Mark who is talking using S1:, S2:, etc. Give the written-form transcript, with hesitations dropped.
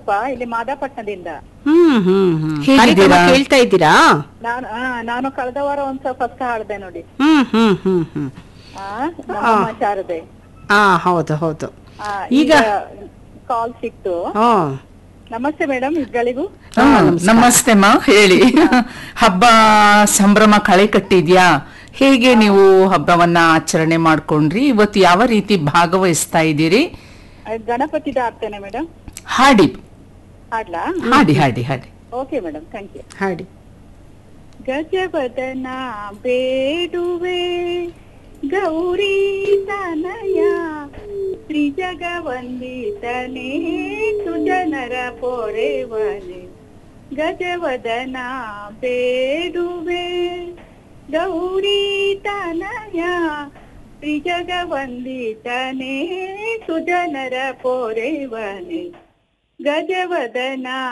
S1: ನಾಗೇಶ್ವರಪ್ಪ, ಇಲ್ಲಿ ಮಾದಾಪಟ್ಟಣದಿಂದ.
S2: ಕಾರ್ಯಕ್ರಮ ಕೇಳ್ತಾ ಇದ್ದೀರಾ?
S1: ನಾನು ಕಳೆದ ವಾರ ಒಂದ್ಸಲ ಫಸ್ಟ್ ಹಾಡ್ದೆ ನೋಡಿ. ಶಾರದೆ.
S2: ಹೌದು ಹೌದು.
S1: ಈಗ ಕಾಲ್ ಸಿಕ್ತು. ನಮಸ್ತೆ ಮೇಡಮ್, ಇಬ್ಬರಿಗೂ
S3: ನಮಸ್ತೆ ಮಾ. ಹೇಳಿ, ಹಬ್ಬ ಸಂಭ್ರಮ ಕಳೆ ಕಟ್ಟಿದ್ಯಾ? ಹೇಗೆ ನೀವು ಹಬ್ಬವನ್ನ ಆಚರಣೆ ಮಾಡ್ಕೊಂಡ್ರಿ? ಇವತ್ತು ಯಾವ ರೀತಿ ಭಾಗವಹಿಸ್ತಾ ಇದ್ದೀರಿ?
S1: ಗಣಪತಿದ ಆಡ್ತೇನೆ ಮೇಡಮ್. ಹಾಡ್ಲಾ?
S3: ಹಾಡಿ ಹಾಡಿ ಹಾಡಿ.
S1: Okay madam, thank you.
S2: ಹಾಡಿ.
S1: ಗಜವದನ ಬೇಡುವೆ ಗೌರಿ ತನಯ, ತ್ರಿಜಗವಂದಿತನೇ ಸುಜನರ ಪೊರೆವನೆ. ಗಜವದನ ಬೇಡುವೆ ಗೌರಿ ತನಯ, ತ್ರಿಜಗವಂದಿತನೇ ಸುಜನರ ಪೊರೆವನೆ. ಗಜವದನ